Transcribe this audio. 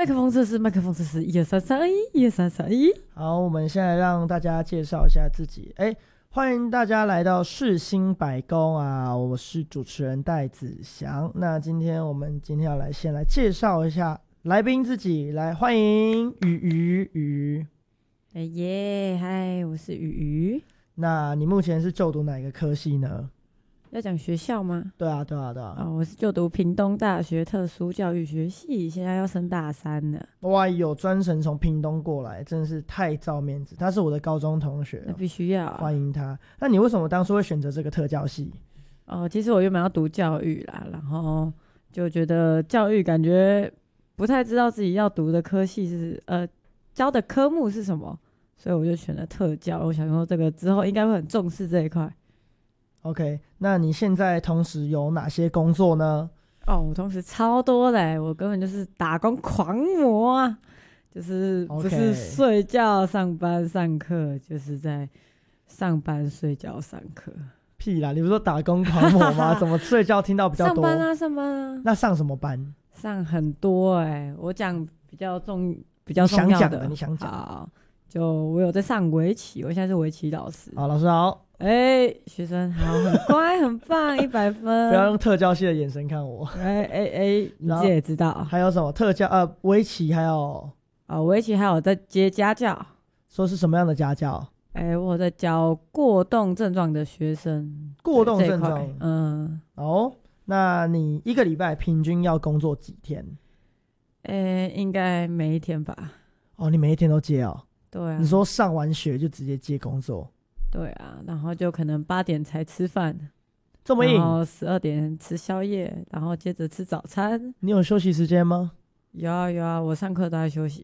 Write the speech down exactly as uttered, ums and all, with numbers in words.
麦克风测试，麦克风测试，一二三三二一，一二三三二一。 好，我们现在让大家介绍一下自己。哎，欢迎大家来到世新百工啊！我是主持人戴子祥。那今天我们今天要来先来介绍一下来宾自己，来欢迎雨鱼鱼。 哎耶，嗨，我是雨鱼。 那你目前是就读哪一个科系呢？ 要讲学校吗？ 对啊，对啊，对啊。 哦，我是就读屏东大学特殊教育学系，现在要升大三了。 哇，有专程从屏东过来，真是太照面子。他是我的高中同学， 那必须要、啊、 欢迎他。那你为什么当初会选择这个特教系？ 哦，其实我原本要读教育啦，然后就觉得教育感觉不太知道自己要读的科系是呃教的科目是什么，所以我就选了特教。我想说这个之后应该会很重视这一块。 OK， 那你现在同时有哪些工作呢？ 哦，我同时超多的，我根本就是打工狂魔啊！就是不是睡觉、上班、上课，就是在上班、睡觉、上课。 屁啦！你不是说打工狂魔吗？怎么睡觉听到比较多？ 上班啊，上班啊。 那上什么班？ 上很多哎、欸，我讲比较重、比较重要的。 你想讲的，你想讲。 好，就我有在上围棋，我现在是围棋老师。 好，老师好。 哎、欸，学生好，很乖，很棒，一百分。 不要用特教系的眼神看我。 哎哎哎，你自己也知道。 还有什么特教？呃，围棋还有啊，围棋还有在接家教。 说是什么样的家教？ 哎、欸，我在教过动症状的学生。 过动症状， 嗯。 哦，那你一个礼拜平均要工作几天？ 哎、欸，应该每一天吧。 哦，你每一天都接哦？ 对啊。 你说上完学就直接接工作？ 对啊，然后就可能八点才吃饭， 这么硬。 然后十二点吃宵夜，然后接着吃早餐。 你有休息时间吗？ 有啊有啊，我上课都在休息。